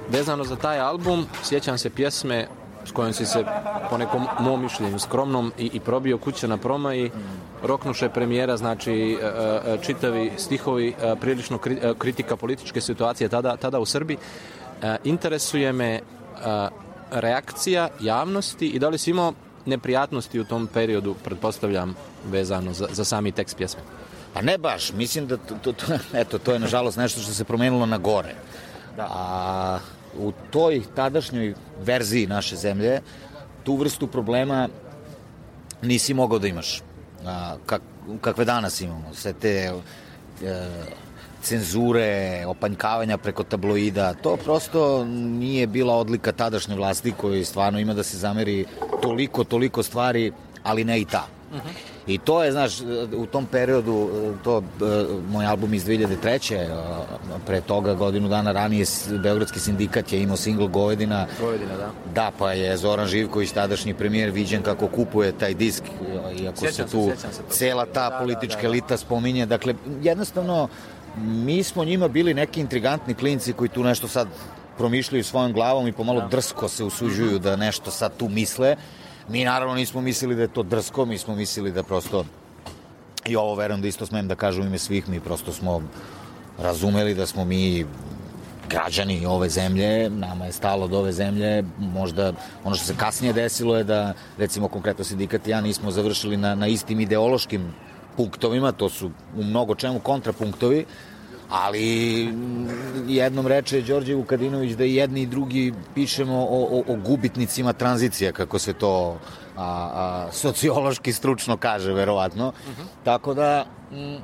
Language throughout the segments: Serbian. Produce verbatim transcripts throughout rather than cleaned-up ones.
vezano za taj album, sjećam se pjesme s kojom si se, po nekom mom mišljenju, skromnom i, i probio kuća na promaji, roknuše premijera, znači čitavi stihovi, prilično kritika političke situacije tada, tada u Srbiji. Interesuje me reakcija javnosti i da li si imao neprijatnosti u tom periodu, pretpostavljam, vezano za, za sami tekst pjesme? Pa ne baš, mislim da to, to, to, eto, to je nažalost nešto što se promenilo na gore. Da. A u toj tadašnjoj verziji naše zemlje tu vrstu problema nisi mogao da imaš. A, kak, kakve danas imamo, sve te e, cenzure, opanjkavanja preko tabloida, to prosto nije bila odlika tadašnje vlasti koji stvarno ima da se zameri toliko, toliko stvari, ali ne i ta. Uh-huh. I to je, znaš, u tom periodu, to moj album iz dve hiljade treće. Pre toga, godinu dana ranije, Beogradski sindikat je imao singl Govedina. Govedina, da. Da, pa je Zoran Živković, tadašnji premijer, viđen kako kupuje taj disk, iako sjećam se tu se, se cela ta da, politička da, da, da. elita spominje. Dakle, jednostavno, mi smo njima bili neki intrigantni klinci koji tu nešto sad promišljaju svojom glavom i pomalo da. drsko se usuđuju da nešto sad tu misle. Mi naravno nismo mislili da je to drsko, mi smo mislili da prosto, i ovo verujem da isto smem da kažem u ime svih, mi prosto smo razumeli da smo mi građani ove zemlje, nama je stalo od ove zemlje, možda ono što se kasnije desilo je da, recimo konkretno sindikat i ja nismo završili na, na istim ideološkim punktovima, to su u mnogo čemu kontrapunktovi, ali jednom reče Đorđe Vukadinović da i jedni i drugi pišemo o, o, o gubitnicima tranzicije, kako se to a, a, sociološki stručno kaže, verovatno. Uh-huh. Tako da m,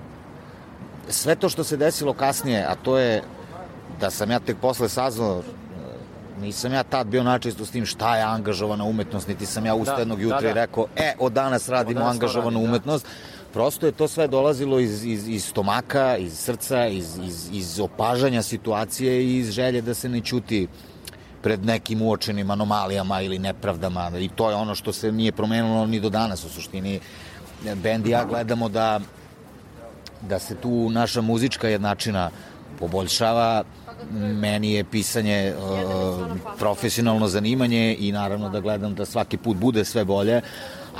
sve to što se desilo kasnije, a to je da sam ja tek posle saznao, nisam ja tad bio načisto s tim šta je angažovana umetnost, niti sam ja ustao jednog jutra da, da. i rekao, e, od danas radimo od danas angažovanu radi, umetnost. Da. Prosto je to sve dolazilo iz, iz, iz stomaka, iz srca, iz, iz, iz opažanja situacije i iz želje da se ne ćuti pred nekim uočenim anomalijama ili nepravdama. I to je ono što se nije promenilo ni do danas u suštini. Bend i ja gledamo da, da se tu naša muzička jednačina poboljšava. Meni je pisanje uh, profesionalno zanimanje i naravno da gledam da svaki put bude sve bolje,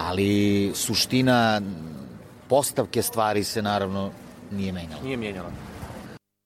ali suština postavke stvari se naravno nije menjala. Nije mijenjala.